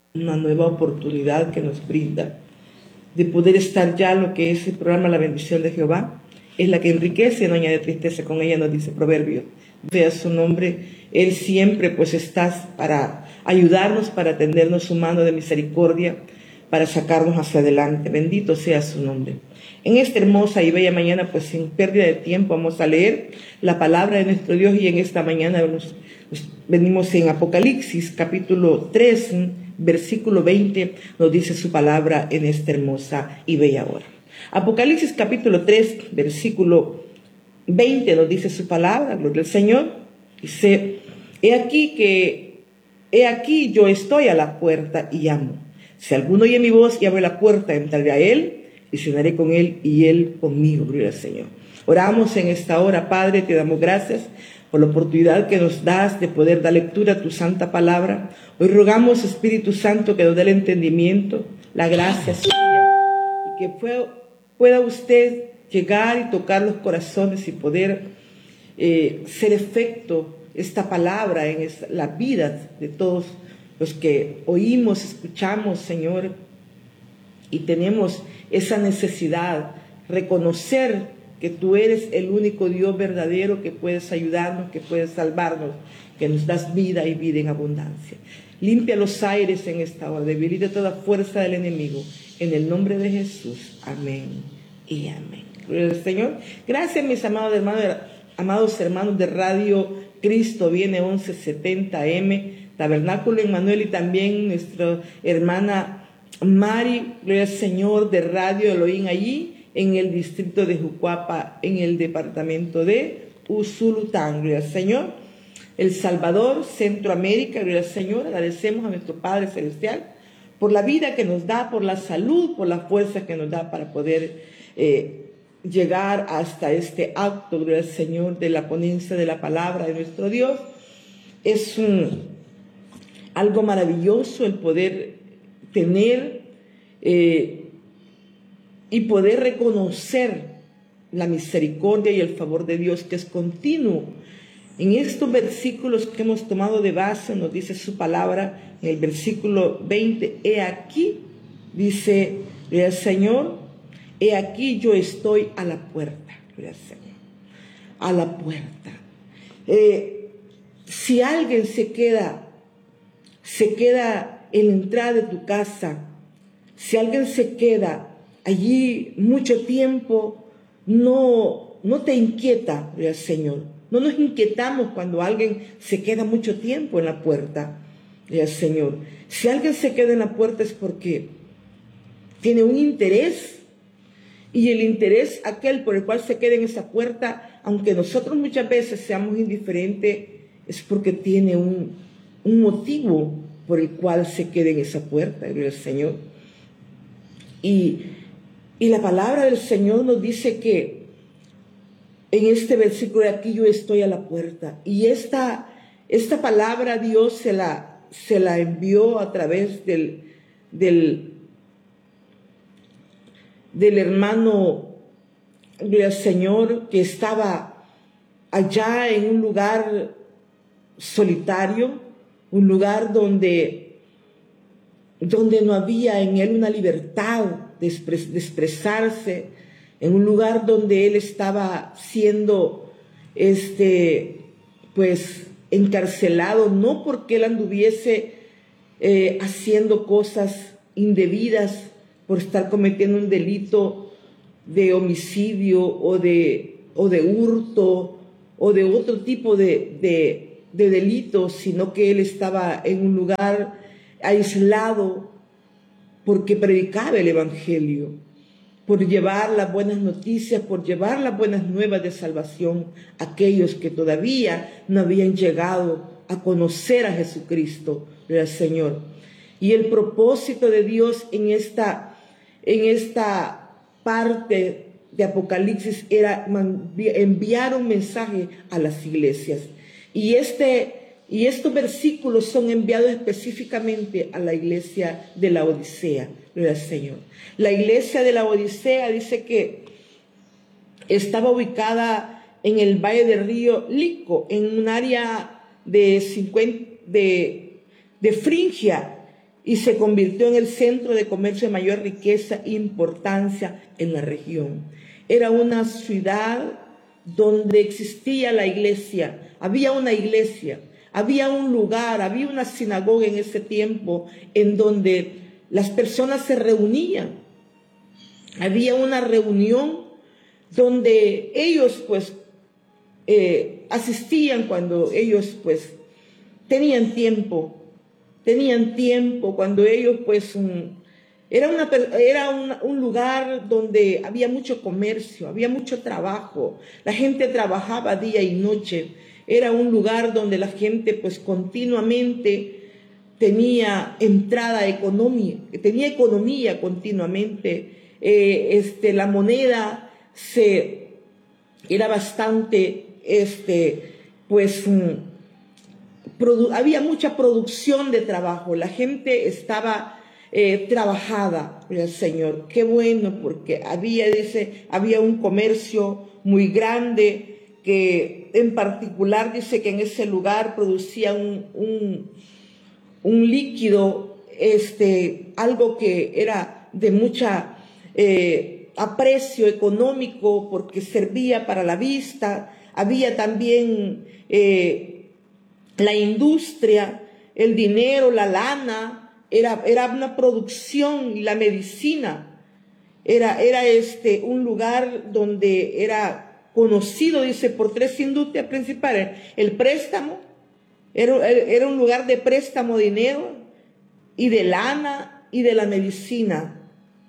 una nueva oportunidad que nos brinda de poder estar ya en lo que es el programa La Bendición de Jehová. Es la que enriquece y no añade tristeza, con ella nos dice Proverbios. Sea su nombre. Él siempre pues está para ayudarnos, para tendernos su mano de misericordia, para sacarnos hacia adelante. Bendito sea su nombre. En esta hermosa y bella mañana, pues sin pérdida de tiempo, vamos a leer la palabra de nuestro Dios, y en esta mañana venimos en Apocalipsis capítulo 3, versículo 20, nos dice su palabra en esta hermosa y bella hora. Apocalipsis capítulo 3, versículo 20 nos dice su palabra, gloria al Señor. Dice: he aquí yo estoy a la puerta y llamo. Si alguno oye mi voz y abre la puerta, entraré a él y cenaré con él y él conmigo, gloria al Señor. Oramos en esta hora. Padre, te damos gracias por la oportunidad que nos das de poder dar lectura a tu santa palabra. Hoy rogamos, Espíritu Santo, que nos dé el entendimiento, la gracia suya, y que pueda usted llegar y tocar los corazones y poder ser efecto esta palabra en la vida de todos los que oímos, escuchamos, Señor, y tenemos esa necesidad, reconocer que tú eres el único Dios verdadero, que puedes ayudarnos, que puedes salvarnos, que nos das vida y vida en abundancia. Limpia los aires en esta hora, debilita toda fuerza del enemigo, en el nombre de Jesús. Amén y amén. Gloria al Señor. Gracias, mis amados hermanos de Radio Cristo Viene 1170 AM, Tabernáculo Emmanuel, y también nuestra hermana Mari, gloria al Señor, de Radio Elohim, allí en el distrito de Jucuapa, en el departamento de Usulután, gloria al Señor. El Salvador, Centroamérica, gloria al Señor. Agradecemos a nuestro Padre Celestial por la vida que nos da, por la salud, por la fuerza que nos da para poder llegar hasta este acto, gloria al Señor, de la ponencia de la palabra de nuestro Dios. Es algo maravilloso el poder tener y poder reconocer la misericordia y el favor de Dios, que es continuo. En estos versículos que hemos tomado de base, nos dice su palabra en el versículo 20: he aquí, dice el Señor, he aquí yo estoy a la puerta, gloria al Señor, a la puerta. Si alguien se queda en la entrada de tu casa, si alguien se queda allí mucho tiempo, no te inquieta, gloria al Señor. No nos inquietamos cuando alguien se queda mucho tiempo en la puerta, gloria al Señor. Si alguien se queda en la puerta es porque tiene un interés, y el interés aquel por el cual se queda en esa puerta, aunque nosotros muchas veces seamos indiferentes, es porque tiene un motivo por el cual se queda en esa puerta, gloria al Señor. Y la palabra del Señor nos dice que en este versículo: aquí yo estoy a la puerta. Y esta palabra Dios se la envió a través del hermano, gloria al Señor, que estaba allá en un lugar solitario, un lugar donde no había en él una libertad de expresarse, en un lugar donde él estaba siendo pues encarcelado, no porque él anduviese haciendo cosas indebidas, por estar cometiendo un delito de homicidio o de hurto o de otro tipo de delitos, sino que él estaba en un lugar aislado porque predicaba el Evangelio, por llevar las buenas noticias, por llevar las buenas nuevas de salvación a aquellos que todavía no habían llegado a conocer a Jesucristo, el Señor. Y el propósito de Dios en esta parte de Apocalipsis era enviar un mensaje a las iglesias. Y estos versículos son enviados específicamente a la iglesia de la Odisea, gloria al Señor. La iglesia de la Odisea dice que estaba ubicada en el valle del río Lico, en un área de Frigia, y se convirtió en el centro de comercio de mayor riqueza e importancia en la región. Era una ciudad donde existía la iglesia, había una iglesia, había un lugar, había una sinagoga en ese tiempo en donde las personas se reunían. Había una reunión donde ellos pues asistían cuando ellos pues tenían tiempo, cuando ellos pues era un lugar donde había mucho comercio, había mucho trabajo, la gente trabajaba día y noche, era un lugar donde la gente pues continuamente tenía entrada económica, tenía economía continuamente, la moneda era bastante, había mucha producción de trabajo, la gente estaba trabajada, el Señor. Qué bueno, porque había un comercio muy grande que en particular dice que en ese lugar producía un líquido, algo que era de mucha aprecio económico porque servía para la vista. Había también la industria, el dinero, la lana, era una producción, y la medicina. Era un lugar donde era conocido, dice, por tres industrias principales. El préstamo, era un lugar de préstamo de dinero y de lana y de la medicina.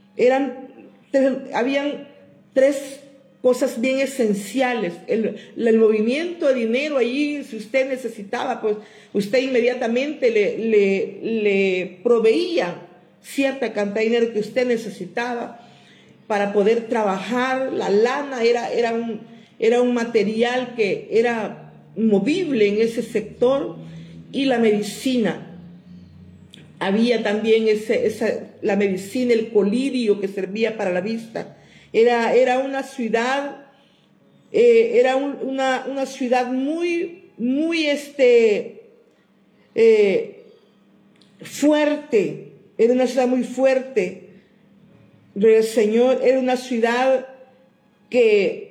Habían tres cosas bien esenciales. El movimiento de dinero allí, si usted necesitaba, pues usted inmediatamente le proveía cierta cantidad de dinero que usted necesitaba para poder trabajar. La lana era un material que era movible en ese sector, y la medicina. Había también la medicina, el colirio que servía para la vista. Era una ciudad, una ciudad muy, muy fuerte. Era una ciudad muy fuerte. El Señor, era una ciudad que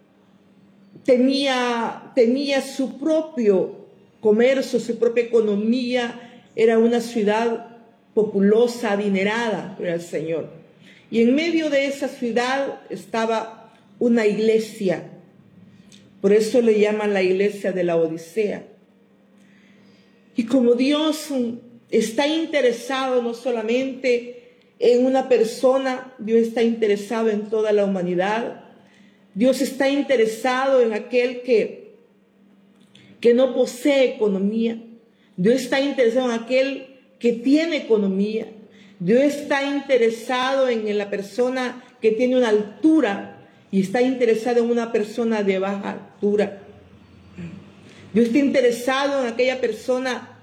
tenía su propio comercio, su propia economía. Era una ciudad populosa, adinerada, era el Señor. Y en medio de esa ciudad estaba una iglesia. Por eso le llaman la iglesia de la Odisea. Y como Dios está interesado no solamente en una persona, Dios está interesado en toda la humanidad. Dios está interesado en aquel que no posee economía. Dios está interesado en aquel que tiene economía. Dios está interesado en la persona que tiene una altura y está interesado en una persona de baja altura. Dios está interesado en aquella persona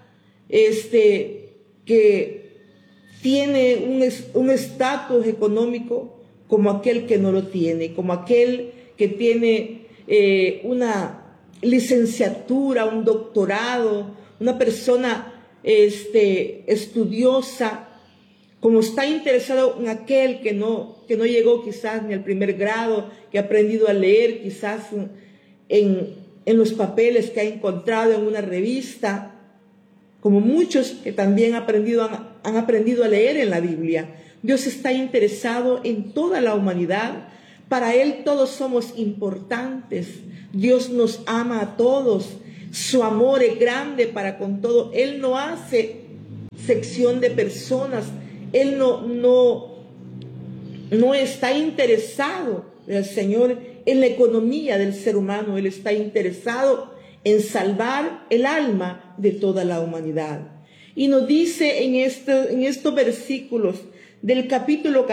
que tiene un estatus económico como aquel que no lo tiene, como aquel que tiene una licenciatura, un doctorado, una persona estudiosa, como está interesado en aquel que no llegó quizás ni al primer grado, que ha aprendido a leer quizás en los papeles que ha encontrado en una revista, como muchos que también han aprendido a leer en la Biblia. Dios está interesado en toda la humanidad. Para Él todos somos importantes. Dios nos ama a todos. Su amor es grande para con todo. Él no hace sección de personas. Él no está interesado, el Señor, en la economía del ser humano. Él está interesado en salvar el alma de toda la humanidad. Y nos dice en estos versículos del capítulo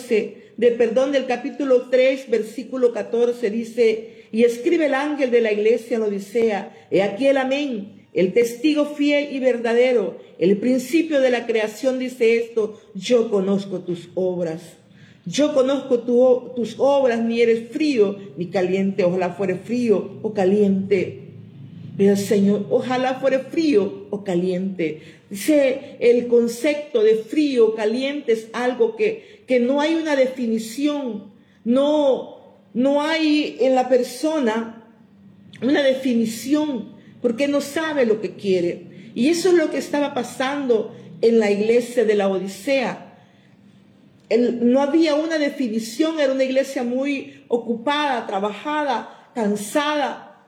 3, versículo 14, dice: y escribe el ángel de la iglesia en Odisea, he aquí el amén, el testigo fiel y verdadero, el principio de la creación, dice esto: yo conozco tus obras. Yo conozco tus obras, ni eres frío ni caliente. Ojalá fuere frío o caliente. Mira, Señor, ojalá fuere frío o caliente. Dice, el concepto de frío o caliente es algo que no hay una definición, no hay en la persona una definición, porque no sabe lo que quiere. Y eso es lo que estaba pasando en la iglesia de la Odisea. No había una definición, era una iglesia muy ocupada, trabajada, cansada.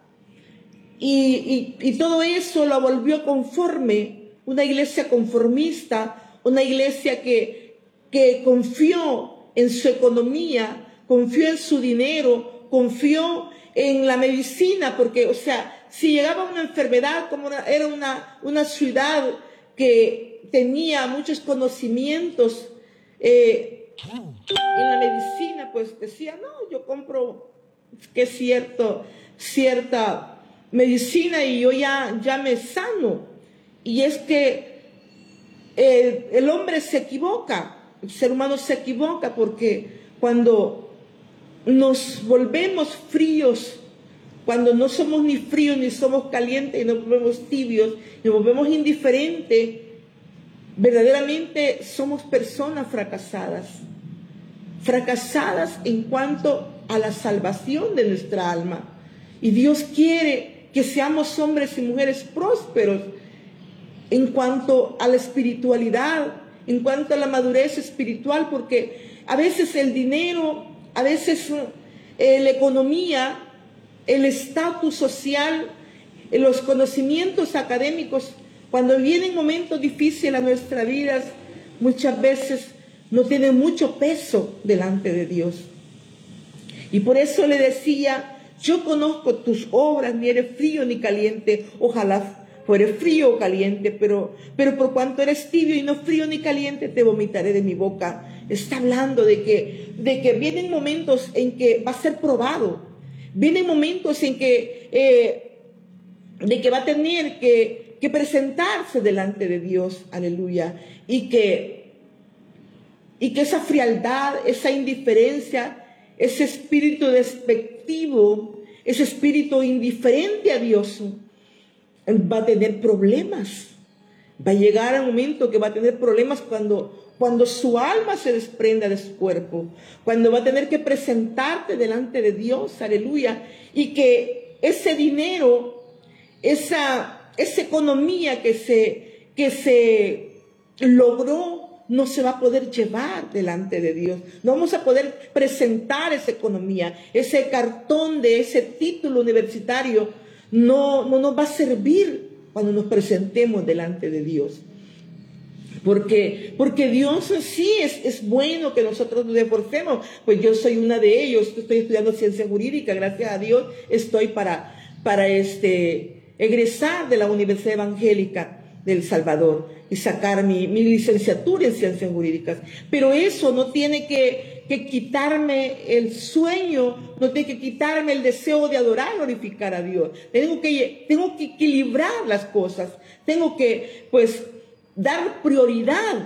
Y todo eso lo volvió conforme, una iglesia conformista, una iglesia que confió en su economía, confió en su dinero, confió en la medicina, porque, o sea, si llegaba una enfermedad, era una ciudad que tenía muchos conocimientos en la medicina, pues decía, no, yo compro que cierta medicina y yo ya me sano. Y es que el hombre se equivoca, el ser humano se equivoca, porque cuando nos volvemos fríos, cuando no somos ni fríos ni somos calientes y nos volvemos tibios, nos volvemos indiferentes, verdaderamente somos personas fracasadas en cuanto a la salvación de nuestra alma. Y Dios quiere que seamos hombres y mujeres prósperos en cuanto a la espiritualidad, en cuanto a la madurez espiritual, porque a veces el dinero, a veces la economía, el estatus social, los conocimientos académicos, cuando vienen momentos difíciles a nuestras vidas, muchas veces no tienen mucho peso delante de Dios. Y por eso le decía, yo conozco tus obras, ni eres frío ni caliente. Ojalá fueres frío o caliente, pero por cuanto eres tibio y no frío ni caliente, te vomitaré de mi boca. Está hablando de que vienen momentos en que va a ser probado. Vienen momentos en que va a tener que presentarse delante de Dios, aleluya, y que esa frialdad, esa indiferencia, ese espíritu despectivo, ese espíritu indiferente a Dios, va a tener problemas. Va a llegar un momento que va a tener problemas cuando su alma se desprenda de su cuerpo, cuando va a tener que presentarte delante de Dios, aleluya, y que ese dinero, esa economía que se logró, no se va a poder llevar delante de Dios. No vamos a poder presentar esa economía, ese cartón de ese título universitario no nos va a servir cuando nos presentemos delante de Dios. Porque Dios sí es bueno que nosotros nos esforcemos. Pues yo soy una de ellos, estoy estudiando ciencia jurídica, gracias a Dios estoy para egresar de la Universidad Evangélica de El Salvador y sacar mi licenciatura en ciencias jurídicas. Pero eso no tiene que quitarme el sueño, no tiene que quitarme el deseo de adorar, glorificar a Dios. Tengo que equilibrar las cosas. Tengo que, dar prioridad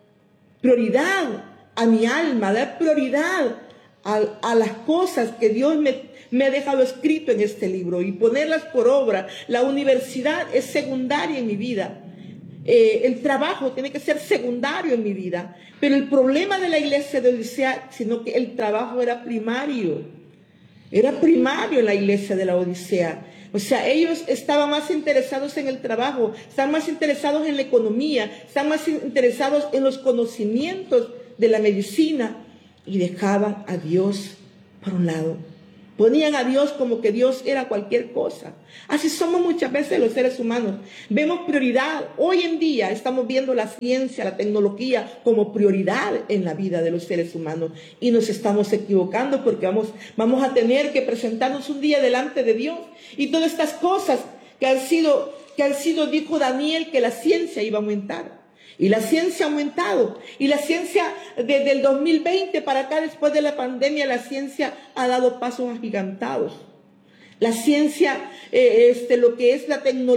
a mi alma, dar prioridad a las cosas que Dios me ha dejado escrito en este libro y ponerlas por obra. La universidad es secundaria en mi vida. El trabajo tiene que ser secundario en mi vida. Pero el problema de la iglesia de Odisea, sino que el trabajo era primario. Era primario en la iglesia de la Odisea. O sea, ellos estaban más interesados en el trabajo, están más interesados en la economía, están más interesados en los conocimientos de la medicina y dejaban a Dios por un lado. Ponían a Dios como que Dios era cualquier cosa. Así somos muchas veces los seres humanos. Vemos prioridad. Hoy en día estamos viendo la ciencia, la tecnología como prioridad en la vida de los seres humanos. Y nos estamos equivocando porque vamos a tener que presentarnos un día delante de Dios. Y todas estas cosas que han sido, dijo Daniel, que la ciencia iba a aumentar. Y la ciencia ha aumentado. Y la ciencia, desde el 2020 para acá, después de la pandemia, la ciencia ha dado pasos agigantados. La ciencia, lo que es la tecnología,